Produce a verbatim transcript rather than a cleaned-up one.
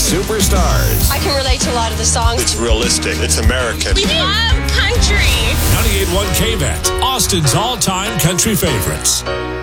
superstars. I can relate to a lot of the songs. It's realistic. It's American. We love country. ninety-eight point one K V A T, Austin's all-time country favorites.